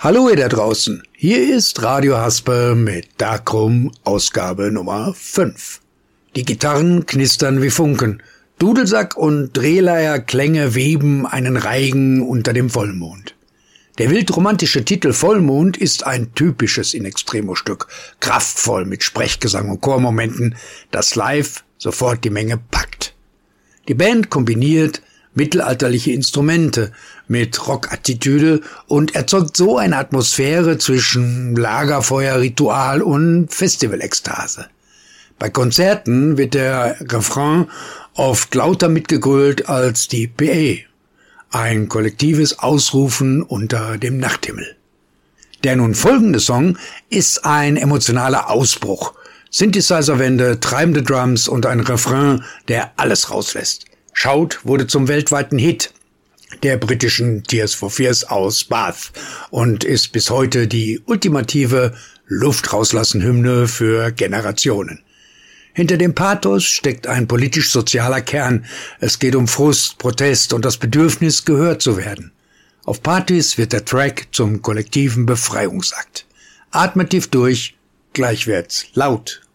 Hallo ihr da draußen, hier ist Radio Haspe mit Darkroom Ausgabe Nummer 5. Die Gitarren knistern wie Funken, Dudelsack und Drehleierklänge weben einen Reigen unter dem Vollmond. Der wildromantische Titel Vollmond ist ein typisches In-Extremo-Stück, kraftvoll mit Sprechgesang und Chormomenten, das live sofort die Menge packt. Die Band kombiniert mittelalterliche Instrumente mit Rockattitüde und erzeugt so eine Atmosphäre zwischen Lagerfeuerritual und Festivalekstase. Bei Konzerten wird der Refrain oft lauter mitgegrölt als die PA. Ein kollektives Ausrufen unter dem Nachthimmel. Der nun folgende Song ist ein emotionaler Ausbruch. Synthesizer-Wände, treibende Drums und ein Refrain, der alles rauslässt. Shout wurde zum weltweiten Hit der britischen Tears for Fears aus Bath und ist bis heute die ultimative Luftrauslassen-Hymne für Generationen. Hinter dem Pathos steckt ein politisch-sozialer Kern. Es geht um Frust, Protest und das Bedürfnis, gehört zu werden. Auf Partys wird der Track zum kollektiven Befreiungsakt. Atmet tief durch, gleich wird's laut